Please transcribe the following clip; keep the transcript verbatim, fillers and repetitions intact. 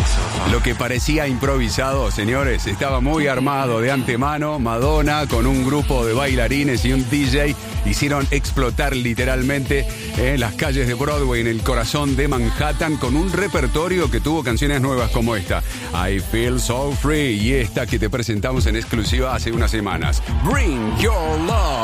Lo que parecía improvisado, señores, estaba muy armado de antemano. Madonna con un grupo de bailarines y un D J hicieron explotar literalmente en las calles de Broadway, en el corazón de Manhattan, con un repertorio que tuvo canciones nuevas como esta, I Feel So Free, y esta que te presentamos en exclusiva hace unas semanas, Bring Your Love.